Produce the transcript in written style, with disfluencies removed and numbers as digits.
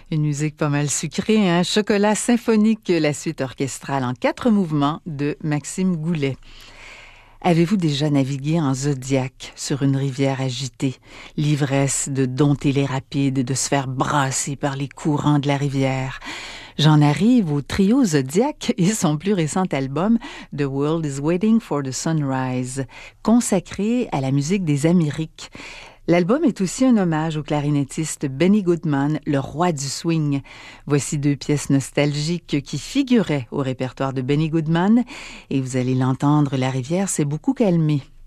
Une musique pas mal sucrée, hein? Chocolat symphonique, la suite orchestrale en 4 mouvements de Maxime Goulet. Avez-vous déjà navigué en Zodiac sur une rivière agitée? L'ivresse de dompter les rapides, de se faire brasser par les courants de la rivière. J'en arrive au trio Zodiac et son plus récent album The World is Waiting for the Sunrise, consacré à la musique des Amériques. L'album est aussi un hommage au clarinettiste Benny Goodman, le roi du swing. Voici 2 pièces nostalgiques qui figuraient au répertoire de Benny Goodman et vous allez l'entendre, la rivière s'est beaucoup calmée.